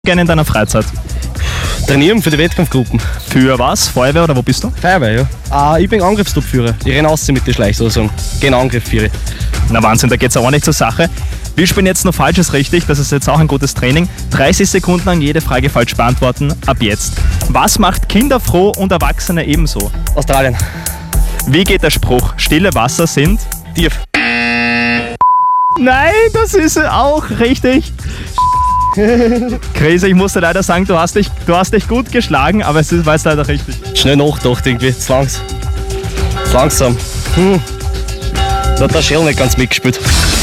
Gerne in deiner Freizeit? Trainieren für die Wettkampfgruppen. Für was? Feuerwehr oder wo bist du? Feuerwehr, ja. Ich bin Angriffstruppführer. Ich renne aus mit den Schleich sozusagen. Gehen Angriff für ich. Na Wahnsinn, da geht's auch nicht zur Sache. Wir spielen jetzt noch Falsches richtig, das ist jetzt auch ein gutes Training. 30 Sekunden lang jede Frage falsch beantworten, ab jetzt. Was macht Kinder froh und Erwachsene ebenso? Australien. Wie geht der Spruch? Stille Wasser sind? Tief. Nein, das ist auch richtig. Krise, ich muss dir leider sagen, du hast dich gut geschlagen, aber es war jetzt leider richtig. Schnell nachgedacht irgendwie, zu langsam. Da hat der Schell nicht ganz mitgespielt.